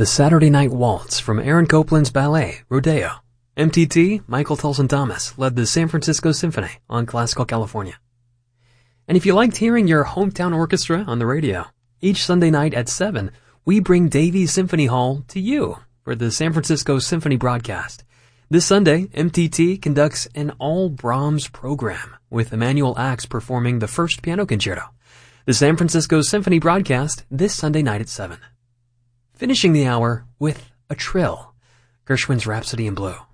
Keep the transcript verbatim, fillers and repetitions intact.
The Saturday Night Waltz from Aaron Copland's ballet, Rodeo. M T T, Michael Tolson Thomas, led the San Francisco Symphony on Classical California. And if you liked hearing your hometown orchestra on the radio, each Sunday night at seven, we bring Davies Symphony Hall to you for the San Francisco Symphony broadcast. This Sunday, M T T conducts an all Brahms program with Emanuel Axe performing the first piano concerto. The San Francisco Symphony broadcast this Sunday night at seven. Finishing the hour with a trill, Gershwin's Rhapsody in Blue.